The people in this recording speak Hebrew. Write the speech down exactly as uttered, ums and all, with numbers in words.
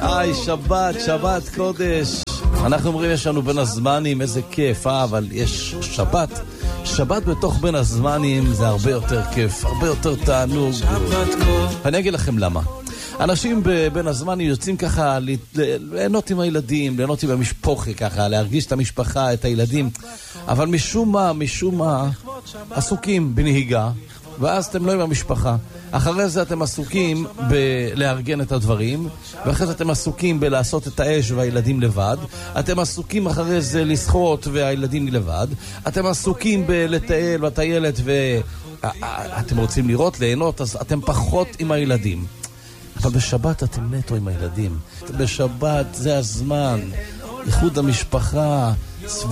היי, שבת, שבת קודש. אנחנו אומרים יש לנו בין הזמנים, איזה כיף, אה? אבל יש שבת. שבת בתוך בין הזמנים זה הרבה יותר כיף, הרבה יותר תענוג. אני אגיד לכם למה. אנשים בין הזמנים יוצאים ככה ליהנות עם הילדים, ליהנות עם המשפחה ככה, להרגיש את המשפחה, את הילדים. אבל משום מה, משום מה, עסוקים בנהיגה, ואז אתם לא עם המשפחה. אחרי זה אתם עסוקים בלארגן את הדברים, ואחרי זה אתם עסוקים בלעשות את האש והילדים לבד. אתם עסוקים אחרי זה לשחות והילדים לבד. אתם עסוקים בלטייל והטיילת ואתם רוצים לראות, ליהנות, אז אתם פחות עם הילדים. אבל בשבת אתם נטו עם הילדים. בשבת זה הזמן, איחוד המשפחה,